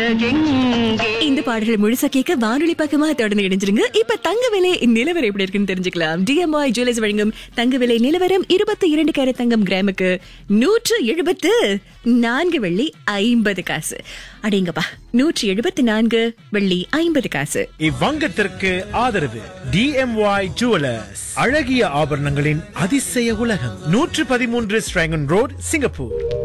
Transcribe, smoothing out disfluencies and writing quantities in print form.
அழகெங்கே. இந்த பாடல்கள் முழுசா கேட்க வானொலி பக்கமா தொடர்ந்து இணைஞ்சிருங்க. இப்ப தங்க விலை நிலவரம் எப்படி இருக்குன்னு தெரிஞ்சுக்கலாம். டிஎம்ஐ ஜுவல்லர்ஸ் வழங்கும் தங்க விலை நிலவரம் 22 கேரட் தங்கம் கிராமுக்கு 174 வெள்ளி 50 காசு. அடேங்கப்பா, 174 வெள்ளி 50 காசு. இவ்வங்கத்திற்கு ஆதரவு டிஎம்ஒய் ஜுவல்லர்ஸ், அழகிய ஆபரணங்களின் அதிசய உலகம், 113 ஸ்ட்ராங்கன் ரோட், சிங்கப்பூர்.